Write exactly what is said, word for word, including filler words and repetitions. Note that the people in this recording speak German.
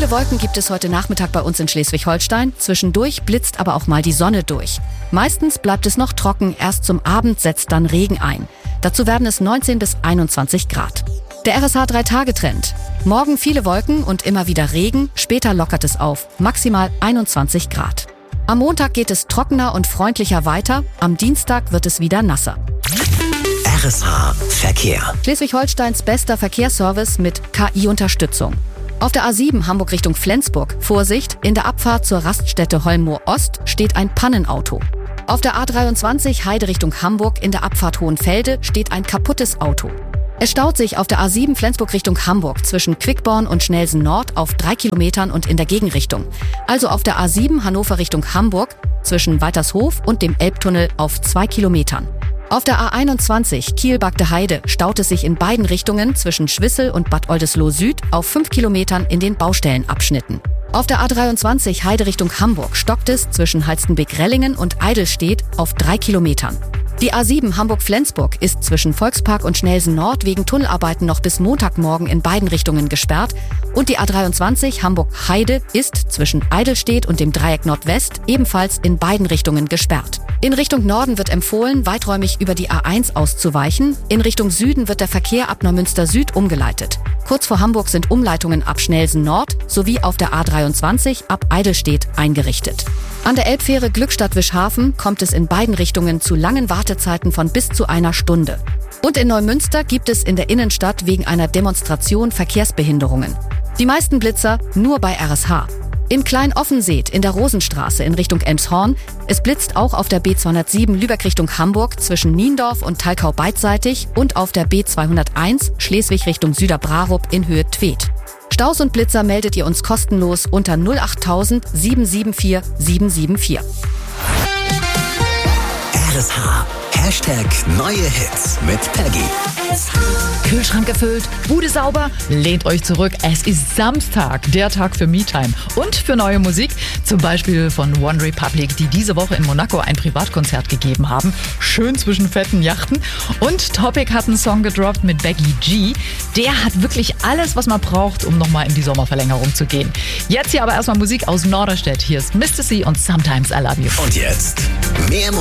Viele Wolken gibt es heute Nachmittag bei uns in Schleswig-Holstein. Zwischendurch blitzt aber auch mal die Sonne durch. Meistens bleibt es noch trocken, erst zum Abend setzt dann Regen ein. Dazu werden es neunzehn bis einundzwanzig Grad. Der R S H drei Tage Trend. Morgen viele Wolken und immer wieder Regen, später lockert es auf, maximal einundzwanzig Grad. Am Montag geht es trockener und freundlicher weiter, am Dienstag wird es wieder nasser. R S H Verkehr. Schleswig-Holsteins bester Verkehrsservice mit K I-Unterstützung. Auf der A sieben Hamburg Richtung Flensburg, Vorsicht, in der Abfahrt zur Raststätte Hollenmoor Ost steht ein Pannenauto. Auf der A dreiundzwanzig Heide Richtung Hamburg in der Abfahrt Hohenfelde steht ein kaputtes Auto. Es staut sich auf der A sieben Flensburg Richtung Hamburg zwischen Quickborn und Schnelsen Nord auf drei Kilometern und in der Gegenrichtung. Also auf der A sieben Hannover Richtung Hamburg zwischen Weitershof und dem Elbtunnel auf zwei Kilometern. Auf der A einundzwanzig Kiel-Bagde Heide staut es sich in beiden Richtungen zwischen Schwissel und Bad Oldesloe Süd auf fünf Kilometern in den Baustellenabschnitten. Auf der A dreiundzwanzig Heide Richtung Hamburg stockt es zwischen Halstenbek-Rellingen und Eidelstedt auf drei Kilometern. Die A sieben Hamburg-Flensburg ist zwischen Volkspark und Schnelsen Nord wegen Tunnelarbeiten noch bis Montagmorgen in beiden Richtungen gesperrt und die A dreiundzwanzig Hamburg-Heide ist zwischen Eidelstedt und dem Dreieck Nordwest ebenfalls in beiden Richtungen gesperrt. In Richtung Norden wird empfohlen, weiträumig über die A eins auszuweichen. In Richtung Süden wird der Verkehr ab Neumünster Süd umgeleitet. Kurz vor Hamburg sind Umleitungen ab Schnelsen Nord sowie auf der A dreiundzwanzig ab Eidelstedt eingerichtet. An der Elbfähre Glückstadt-Wischhafen kommt es in beiden Richtungen zu langen Wartezeiten von bis zu einer Stunde. Und in Neumünster gibt es in der Innenstadt wegen einer Demonstration Verkehrsbehinderungen. Die meisten Blitzer nur bei R S H. In Klein-Offenseet in der Rosenstraße in Richtung Elmshorn. Es blitzt auch auf der B zweihundertsieben Lübeck Richtung Hamburg zwischen Niendorf und Talkau beidseitig und auf der B zweihunderteins Schleswig Richtung Süderbrarup in Höhe Tweed. Staus und Blitzer meldet ihr uns kostenlos unter null acht tausend sieben sieben vier sieben sieben vier. R S H. Hashtag neue Hits mit Peggy. Kühlschrank gefüllt, Bude sauber, lehnt euch zurück. Es ist Samstag, der Tag für Me-Time und für neue Musik. Zum Beispiel von One Republic, die diese Woche in Monaco ein Privatkonzert gegeben haben. Schön zwischen fetten Yachten. Und Topic hat einen Song gedroppt mit Becky G. Der hat wirklich alles, was man braucht, um nochmal in die Sommerverlängerung zu gehen. Jetzt hier aber erstmal Musik aus Norderstedt. Hier ist Mister C und Sometimes I Love You. Und jetzt mehr